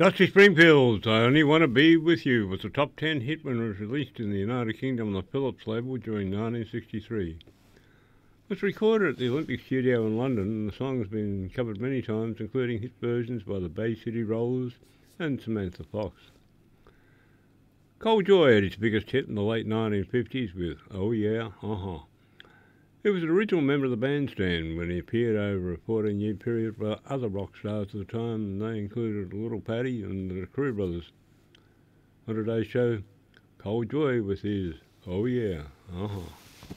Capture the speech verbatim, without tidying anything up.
Dusty Springfield's I Only Want to Be With You was a top ten hit when it was released in the United Kingdom on the Philips label during nineteen sixty-three. It was recorded at the Olympic Studio in London, and the song has been covered many times, including hit versions by the Bay City Rollers and Samantha Fox. Cold Joy had its biggest hit in the late nineteen fifties with Oh Yeah, Uh-huh. He was an original member of the bandstand when he appeared over a fourteen-year period for other rock stars at the time, and they included Little Paddy and the Carew Brothers. On today's show, Cold Joy with his Oh Yeah, Uh-huh.